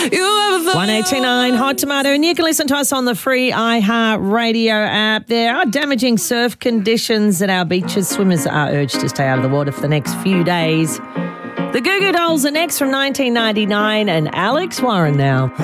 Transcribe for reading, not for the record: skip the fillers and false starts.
189 Hot Tomato, and you can listen to us on the free iHeart Radio app. There are damaging surf conditions at our beaches. Swimmers are urged to stay out of the water for the next few days. The Goo Goo Dolls are next from 1999, and Alex Warren now.